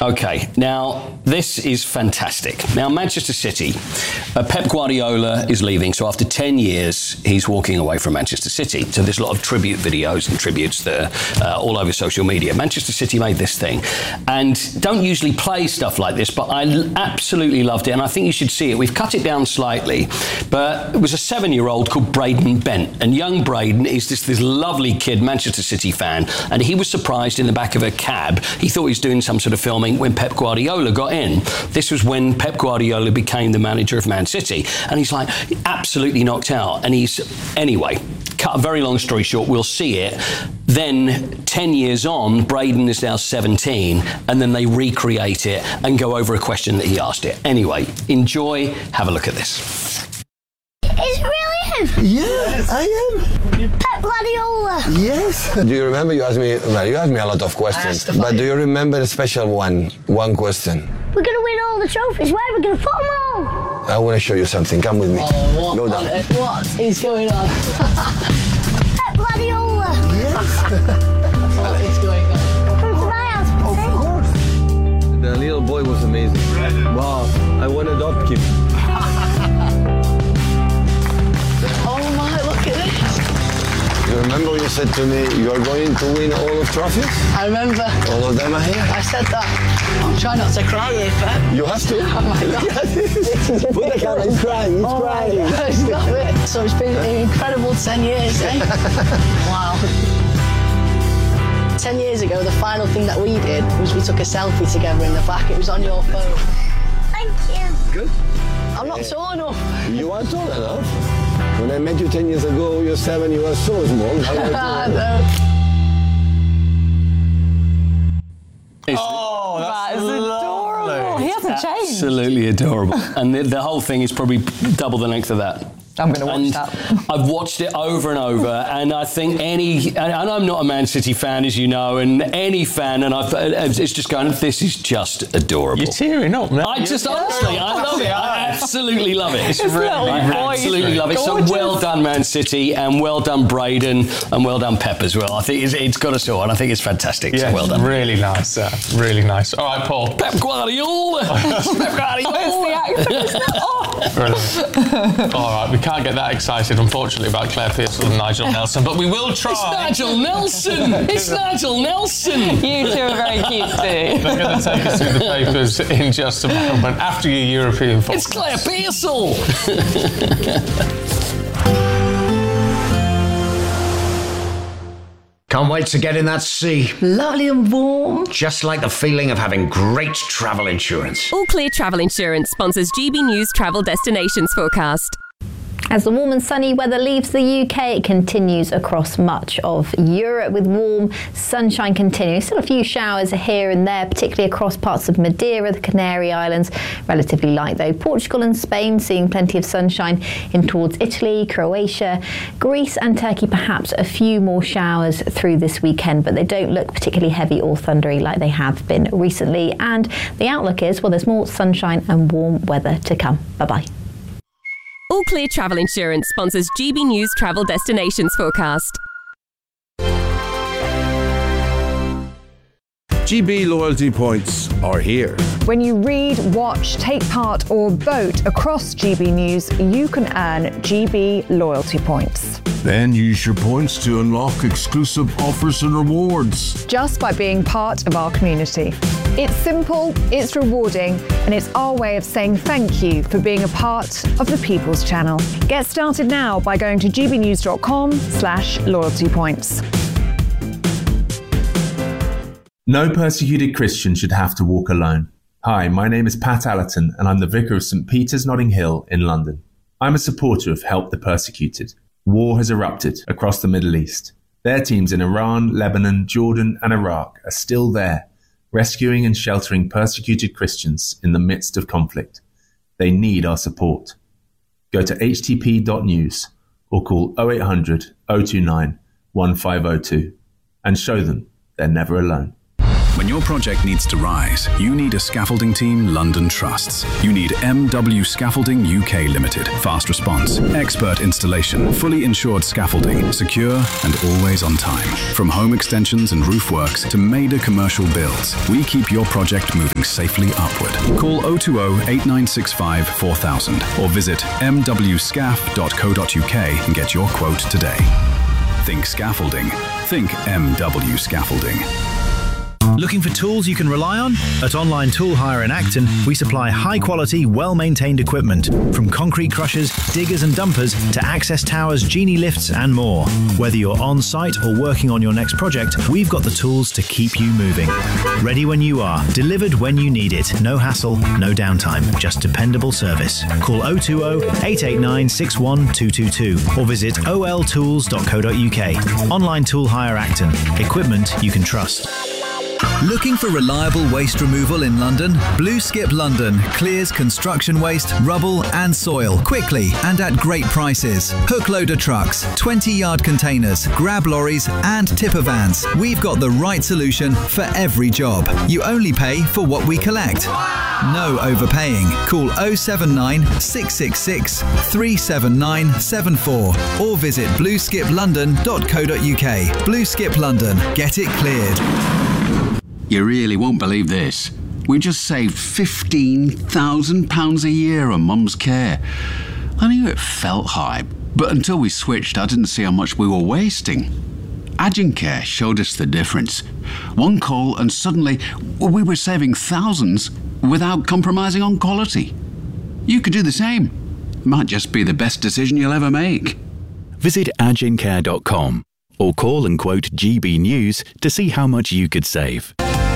Okay, now this is fantastic. Now, Manchester City, Pep Guardiola is leaving, so after 10 years, he's walking away from Manchester City. So there's a lot of tribute videos and tributes that are all over social media. Manchester City made this thing, and don't usually play stuff like this, but I absolutely loved it, and I think you should see it. We've cut it down slightly, but it was a 7-year-old called Braden Bent, and young Braden is this lovely kid, Manchester City fan, and he was surprised in the back of a cab. He thought he was doing some sort of filming when Pep Guardiola got in. This was when Pep Guardiola became the manager of Man City, and he's like absolutely knocked out. And anyway, cut a very long story short, we'll see it. Then 10 years on, Braden is now 17, and then they recreate it and go over a question that he asked it. Anyway, enjoy, have a look at this. It's really him? Yeah, I am. Pep Guardiola. Yes. Do you remember you asked me a lot of questions, but do you remember a special one question? We're going to win all the trophies. Where are we going to put them all? I want to show you something. Come with me. Oh, Go down. What is going on? Pep Guardiola. Yes. What is going on? Come to my house. Of course. The little boy was amazing. Wow. I want to adopt him. Oh my, look at this. You remember you said to me, you are going to win all of trophies? I remember. All of them are here. I said that. I'm trying not to cry here, Pep. You have to. Oh my God. Put the camera. He's crying. He's crying. No, stop it. So it's been an incredible 10 years, eh? Wow. 10 years ago, the final thing that we did was we took a selfie together in the back. It was on your phone. Thank you. Good. I'm not tall enough. You are tall enough. When I met you 10 years ago, you're 7, you were so small. How are you No. Oh, That is adorable. He hasn't changed. Absolutely adorable. And the whole thing is probably double the length of that. I'm going to watch And that. I've watched it over and over, and I think and I'm not a Man City fan, as you know, and any fan, and it's just going, this is just adorable. You're tearing up, man. I just honestly, I love it. I absolutely love it. I absolutely love it. So gorgeous. well done, Man City, and well done, Braden, and well done, Pep, as well. I think it's got us all, and I think it's fantastic. So well done. Really nice, really nice. All right, Paul. Pep Guardiola. Pep Guardiola. It's the actor. Brilliant. All right, we can't get that excited, unfortunately, about Claire Pearsall and Nigel Nelson, but we will try. It's Nigel Nelson. It's Nigel Nelson. You two are very cute too. They're going to take us through the papers in just a moment after your European football. It's Claire Pearsall. Can't wait to get in that sea. Lovely and warm. Just like the feeling of having great travel insurance. All Clear Travel Insurance sponsors GB News Travel Destinations Forecast. As the warm and sunny weather leaves the UK, it continues across much of Europe with warm sunshine continuing. Still a few showers here and there, particularly across parts of Madeira, the Canary Islands. Relatively light though. Portugal and Spain seeing plenty of sunshine in towards Italy, Croatia, Greece and Turkey. Perhaps a few more showers through this weekend, but they don't look particularly heavy or thundery like they have been recently. And the outlook is, well, there's more sunshine and warm weather to come. Bye-bye. All Clear Travel Insurance sponsors GB News Travel Destinations Forecast. GB loyalty points are here. When you read, watch, take part or vote across GB News, you can earn GB loyalty points. Then use your points to unlock exclusive offers and rewards. Just by being part of our community. It's simple, it's rewarding, and it's our way of saying thank you for being a part of the People's Channel. Get started now by going to gbnews.com/loyalty points. No persecuted Christian should have to walk alone. Hi, my name is Pat Allerton and I'm the Vicar of St Peter's Notting Hill in London. I'm a supporter of Help the Persecuted. War has erupted across the Middle East. Their teams in Iran, Lebanon, Jordan and Iraq are still there, rescuing and sheltering persecuted Christians in the midst of conflict. They need our support. Go to htp.news or call 0800 029 1502 and show them they're never alone. When your project needs to rise, you need a scaffolding team London trusts. You need MW Scaffolding UK Limited. Fast response, expert installation, fully insured scaffolding, secure and always on time. From home extensions and roof works to major commercial builds, we keep your project moving safely upward. Call 020 8965 4000 or visit mwscaf.co.uk and get your quote today. Think scaffolding. Think MW Scaffolding. Looking for tools you can rely on? At Online Tool Hire in Acton, we supply high-quality, well-maintained equipment, from concrete crushers, diggers and dumpers to access towers, genie lifts and more. Whether you're on-site or working on your next project, we've got the tools to keep you moving. Ready when you are, delivered when you need it. No hassle, no downtime, just dependable service. Call 020 889 61222 or visit oltools.co.uk. Online Tool Hire Acton. Equipment you can trust. Looking for reliable waste removal in London? Blue Skip London clears construction waste, rubble and soil quickly and at great prices. Hook loader trucks, 20-yard containers, grab lorries and tipper vans. We've got the right solution for every job. You only pay for what we collect. No overpaying. Call 079 666 37974 or visit blueskiplondon.co.uk. Blue Skip London. Get it cleared. You really won't believe this. We just saved £15,000 a year on Mum's care. I knew it felt high, but until we switched, I didn't see how much we were wasting. Agencare showed us the difference. One call and suddenly we were saving thousands without compromising on quality. You could do the same. Might just be the best decision you'll ever make. Visit agencare.com or call and quote GB News to see how much you could save.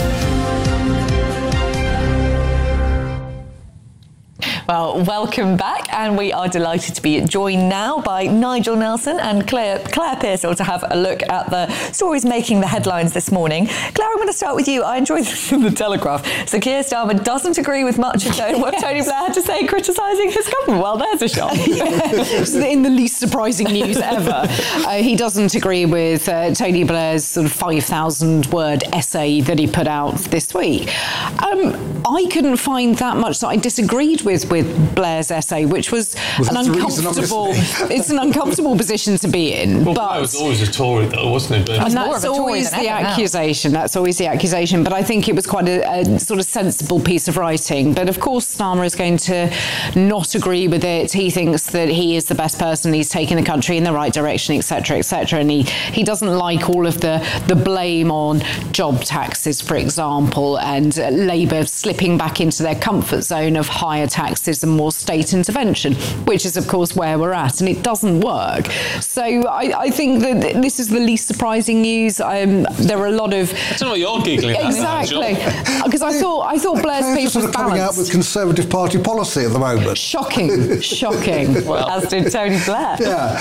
Well, welcome back, and we are delighted to be joined now by Nigel Nelson and Claire Pearsall to have a look at the stories making the headlines this morning. Claire, I'm going to start with you. I enjoyed this in the Telegraph. So Keir Starmer doesn't agree with much of what Tony Blair had to say criticising his government. Well, there's a shock. In the least surprising news ever. He doesn't agree with Tony Blair's sort of 5,000-word essay that he put out this week. I couldn't find that much that I disagreed with Blair's essay, which was an uncomfortable. It's an uncomfortable position to be in. Well, Blair was always a Tory, though, wasn't he? And that's always the accusation. That's always the accusation. But I think it was quite a sort of sensible piece of writing. But of course, Starmer is going to not agree with it. He thinks that he is the best person. He's taking the country in the right direction, etc., etc. And he doesn't like all of the blame on job taxes, for example, and Labour slipping back into their comfort zone of higher taxes and more state intervention, which is, of course, where we're at, and it doesn't work. So I think that this is the least surprising news. There are a lot of... I don't know what you're giggling at. Exactly. Because I thought Blair's piece was balanced. Coming out with Conservative Party policy at the moment. Shocking. Well, as did Tony Blair. Yeah.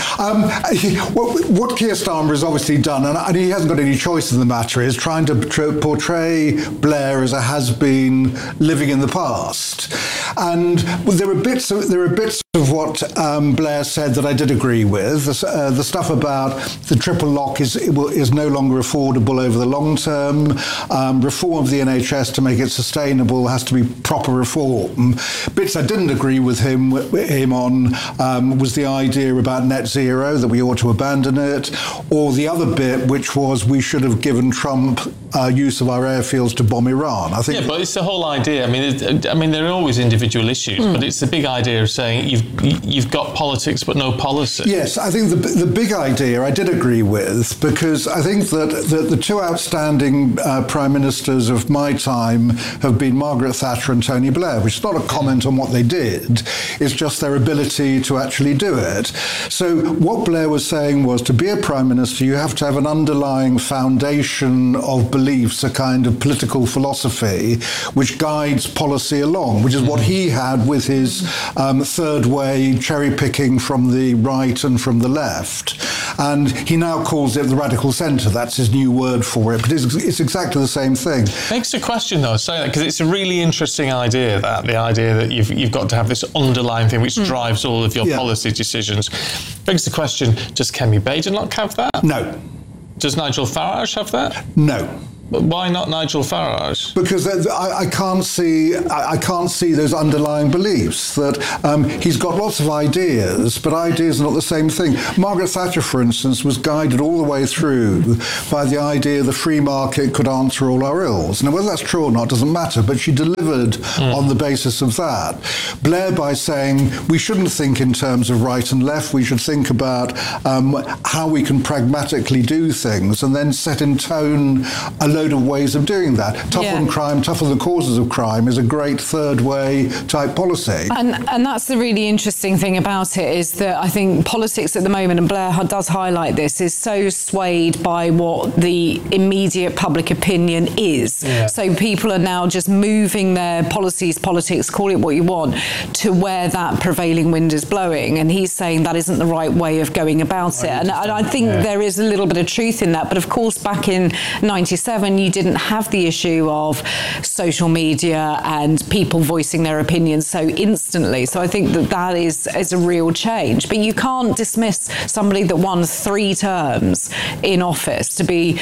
What Keir Starmer has obviously done, and he hasn't got any choice in the matter, is trying to portray Blair as a has-been living in the past. And there are bits of what Blair said that I did agree with. The stuff about the triple lock is no longer affordable over the long term. Reform of the NHS to make it sustainable has to be proper reform. Bits I didn't agree with him on was the idea about net zero, that we ought to abandon it, or the other bit, which was we should have given Trump use of our airfields to bomb Iran. I think. Yeah, but it's the whole idea. I mean, there are always individual issues, but it's the big idea of saying you've got politics but no policy. Yes, I think the big idea I did agree with, because I think that the two outstanding prime ministers of my time have been Margaret Thatcher and Tony Blair, which is not a comment on what they did, it's just their ability to actually do it. So what Blair was saying was, to be a prime minister, you have to have an underlying foundation of beliefs, a kind of political philosophy which guides policy along, which is what he had with his third way cherry picking from the right and from the left. And he now calls it the radical centre. That's his new word for it. But it's exactly the same thing. Makes a question, though, saying that, because it's a really interesting idea, the idea that you've got to have this underlying thing which drives all of your policy decisions. Begs the question, does Kemi Badenoch have that? No. Does Nigel Farage have that? No. Why not Nigel Farage? Because I can't see those underlying beliefs that he's got lots of ideas, but ideas are not the same thing. Margaret Thatcher, for instance, was guided all the way through by the idea the free market could answer all our ills. Now, whether that's true or not doesn't matter, but she delivered on the basis of that. Blair by saying we shouldn't think in terms of right and left, we should think about how we can pragmatically do things, and then set in tone a load of ways of doing that. Tough on crime, tough on the causes of crime is a great third way type policy. And that's the really interesting thing about it, is that I think politics at the moment, and Blair does highlight this, is so swayed by what the immediate public opinion is. Yeah. So people are now just moving their politics, call it what you want, to where that prevailing wind is blowing. And he's saying that isn't the right way of going about it. And I think there is a little bit of truth in that. But of course, back in 97, you didn't have the issue of social media and people voicing their opinions so instantly. So I think that is a real change. But you can't dismiss somebody that won 3 terms in office to be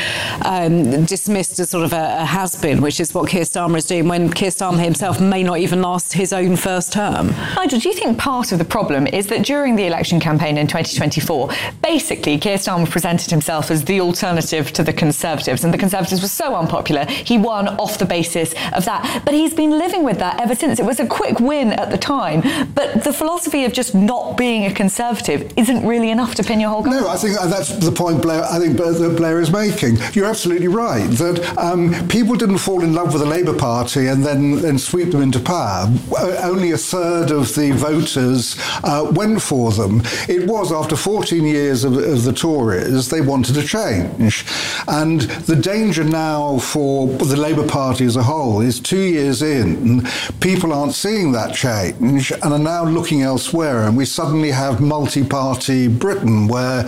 dismissed as sort of a has-been, which is what Keir Starmer is doing, when Keir Starmer himself may not even last his own first term. Nigel, do you think part of the problem is that during the election campaign in 2024, basically Keir Starmer presented himself as the alternative to the Conservatives, and the Conservatives were so unpopular, he won off the basis of that. But he's been living with that ever since. It was a quick win at the time, but the philosophy of just not being a Conservative isn't really enough to pin your whole government. No, I think that's the point that Blair is making. You're absolutely right, that people didn't fall in love with the Labour Party and then sweep them into power. Only a third of the voters went for them. It was after 14 years of the Tories, they wanted a change. And the danger now for the Labour Party as a whole is 2 years in, people aren't seeing that change and are now looking elsewhere. And we suddenly have multi-party Britain, where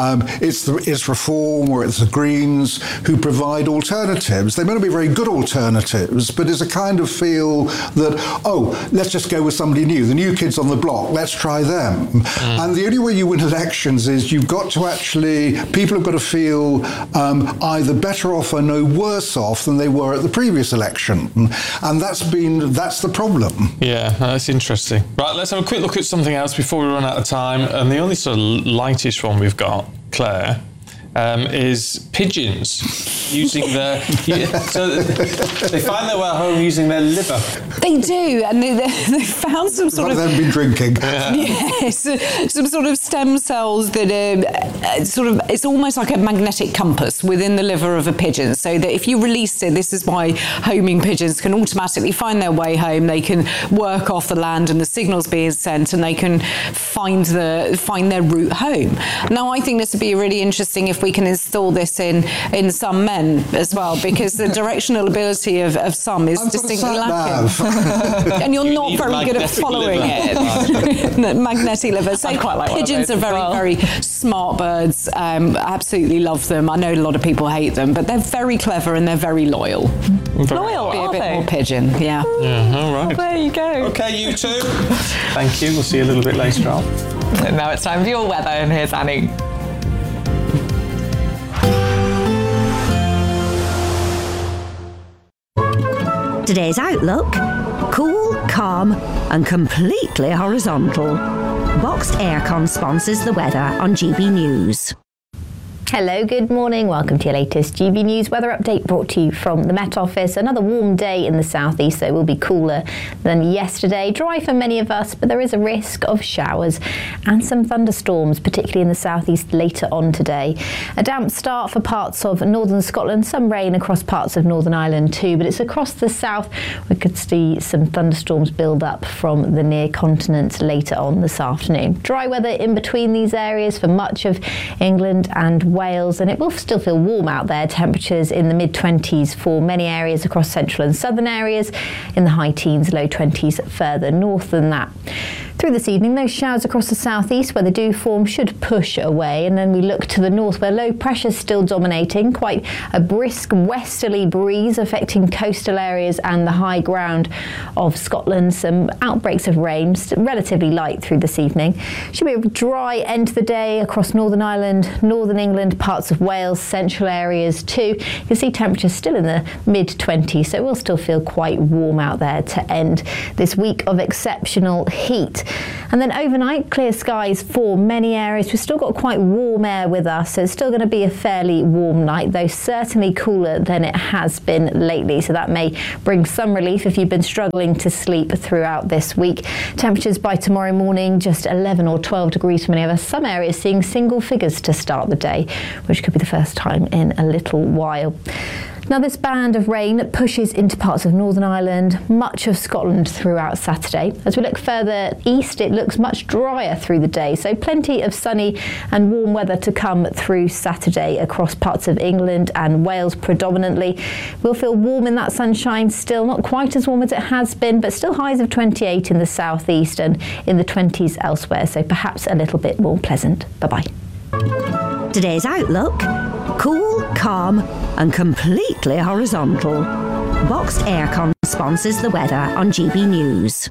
it's Reform or it's the Greens who provide alternatives. They may not be very good alternatives, but it's a kind of feel that, let's just go with somebody new. The new kids on the block, let's try them. And the only way you win elections is you've got to people have got to feel either better off or no worse off than they were at the previous election. And that's the problem. Yeah, that's interesting. Right, let's have a quick look at something else before we run out of time. And the only sort of lightish one we've got, Claire, is pigeons using their... so they find their way home using their liver. They do, and they found some sort of... They've been drinking. Yes, some sort of stem cells that are it's almost like a magnetic compass within the liver of a pigeon, so that if you release it, this is why homing pigeons can automatically find their way home. They can work off the land and the signals being sent, and they can find their route home. Now, I think this would be really interesting if we can install this in some men as well, because the directional ability of some is distinctly lacking. And you're not very good at following it. Magnetic liver. So pigeons are very, very smart birds. Absolutely love them. I know a lot of people hate them, but they're very clever and they're very loyal. Loyal, be a bit more pigeon, yeah. All right. There you go. Okay, you two. Thank you. We'll see you a little bit later on. And now it's time for your weather, and here's Annie. Today's outlook: cool, calm and completely horizontal. Boxed Aircon sponsors the weather on GB News. Hello, good morning. Welcome to your latest GB News weather update, brought to you from the Met Office. Another warm day in the southeast, so it will be cooler than yesterday. Dry for many of us, but there is a risk of showers and some thunderstorms, particularly in the southeast later on today. A damp start for parts of northern Scotland, some rain across parts of Northern Ireland too, but it's across the south we could see some thunderstorms build up from the near continent later on this afternoon. Dry weather in between these areas for much of England and Wales, and it will still feel warm out there. Temperatures in the mid-20s for many areas across central and southern areas, in the high teens, low 20s further north than that. Through this evening, those showers across the southeast where they do form should push away, and then we look to the north where low pressure is still dominating. Quite a brisk westerly breeze affecting coastal areas and the high ground of Scotland. Some outbreaks of rain, relatively light through this evening. Should be a dry end to the day across Northern Ireland, Northern England, parts of Wales, central areas too. You can see temperatures still in the mid-20s, so it will still feel quite warm out there to end this week of exceptional heat. And then overnight, clear skies for many areas. We've still got quite warm air with us, so it's still going to be a fairly warm night, though certainly cooler than it has been lately. So that may bring some relief if you've been struggling to sleep throughout this week. Temperatures by tomorrow morning just 11 or 12 degrees for many of us. Some areas seeing single figures to start the day, which could be the first time in a little while. Now, this band of rain pushes into parts of Northern Ireland, much of Scotland throughout Saturday. As we look further east, it looks much drier through the day, so plenty of sunny and warm weather to come through Saturday across parts of England and Wales predominantly. We'll feel warm in that sunshine still, not quite as warm as it has been, but still highs of 28 in the southeast and in the 20s elsewhere, so perhaps a little bit more pleasant. Bye-bye. Today's outlook: cool, calm and completely horizontal. Boxed Aircon sponsors the weather on GB News.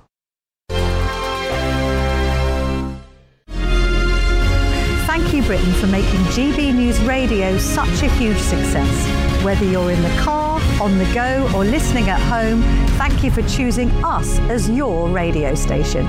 Thank you, Britain, for making GB News Radio such a huge success. Whether you're in the car, on the go or listening at home, thank you for choosing us as your radio station.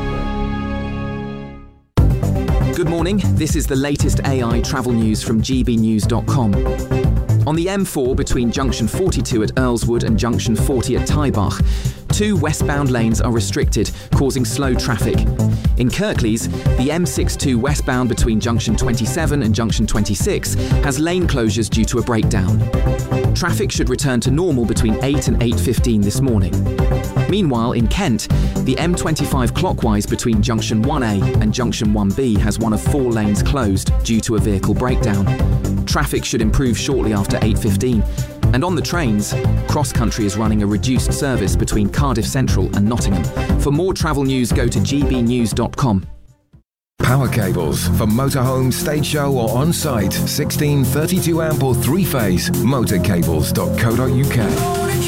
Good morning, this is the latest AI travel news from gbnews.com. On the M4 between junction 42 at Earlswood and junction 40 at Taibach, 2 westbound lanes are restricted, causing slow traffic. In Kirklees, the M62 westbound between junction 27 and junction 26 has lane closures due to a breakdown. Traffic should return to normal between 8 and 8:15 this morning. Meanwhile, in Kent, the M25 clockwise between junction 1A and junction 1B has one of 4 lanes closed due to a vehicle breakdown. Traffic should improve shortly after 8:15. And on the trains, Cross Country is running a reduced service between Cardiff Central and Nottingham. For more travel news, go to gbnews.com. Power cables for motorhome, stage show or on-site. 16, 32 amp or 3-phase. Motorcables.co.uk.